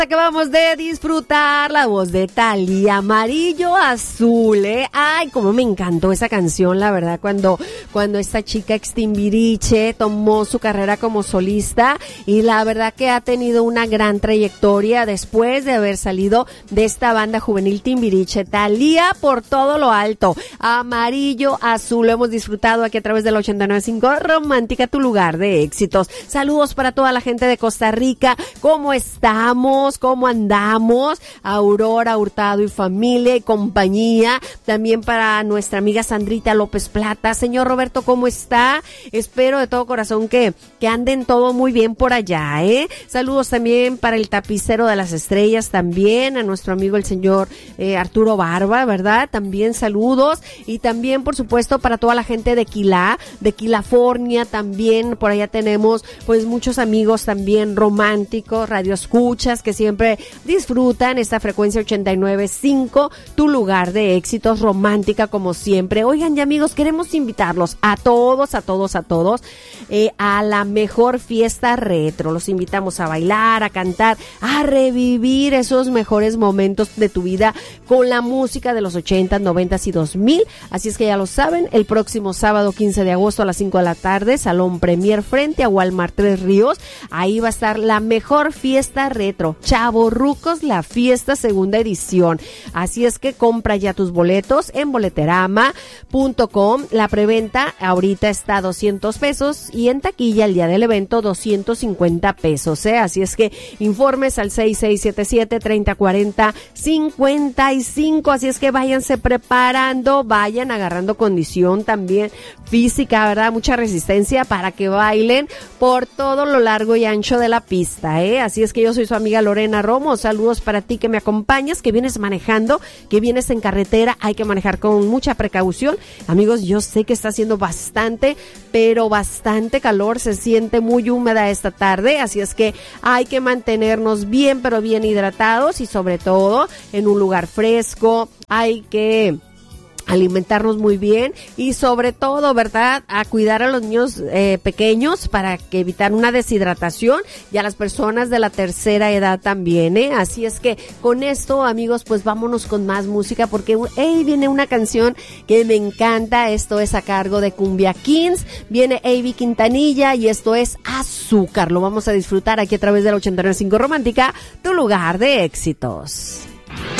Acabamos de disfrutar la voz de Thalía, Amarillo Azul, Ay, cómo me encantó esa canción, la verdad, cuando esta chica ex Timbiriche tomó su carrera como solista, y la verdad que ha tenido una gran trayectoria después de haber salido de esta banda juvenil Timbiriche. Thalía por todo lo alto, Amarillo Azul, lo hemos disfrutado aquí a través del 89.5 Romántica, tu lugar de éxitos. Saludos para toda la gente de Costa Rica, ¿cómo estamos? ¿Cómo andamos? Aurora Hurtado y familia y compañía. También para nuestra amiga Sandrita López Plata. Señor Roberto, ¿cómo está? Espero de todo corazón que anden todo muy bien por allá, Saludos también para el tapicero de las estrellas, también a nuestro amigo el señor Arturo Barba, ¿verdad? También saludos. Y también, por supuesto, para toda la gente de Quilafornia, también por allá tenemos pues muchos amigos también románticos, radioescuchas, que siempre disfrutan esta frecuencia 89.5, tu lugar de éxitos, romántica como siempre. Oigan, ya amigos, queremos invitarlos a todos, a la mejor fiesta retro. Los invitamos a bailar, a cantar, a revivir esos mejores momentos de tu vida con la música de los 80, 90 y 2000. Así es que ya lo saben, el próximo sábado 15 de agosto a las 5 de la tarde, Salón Premier frente a Walmart Tres Ríos. Ahí va a estar la mejor fiesta retro, Chavorrucos, la fiesta segunda edición. Así es que compra ya tus boletos en boleterama.com. La preventa ahorita está a 200 pesos y en taquilla el día del evento 250 pesos, Así es que informes al 6677-3040-55. Así es que váyanse preparando, vayan agarrando condición también física, ¿verdad? Mucha resistencia para que bailen por todo lo largo y ancho de la pista, Así es que yo soy su amiga Lorena Romo. Saludos para ti que me acompañas, que vienes manejando, que vienes en carretera. Hay que manejar con mucha precaución. Amigos, yo sé que está haciendo bastante, pero bastante calor. Se siente muy húmeda esta tarde, así es que hay que mantenernos bien, pero bien hidratados y sobre todo en un lugar fresco. Hay que alimentarnos muy bien y sobre todo, ¿verdad?, a cuidar a los niños pequeños para que evitar una deshidratación, y a las personas de la tercera edad también, Así es que con esto, amigos, pues vámonos con más música, porque viene una canción que me encanta. Esto es a cargo de Cumbia Kings, viene Avi Quintanilla y esto es Azúcar. Lo vamos a disfrutar aquí a través del 89.5 Romántica, tu lugar de éxitos.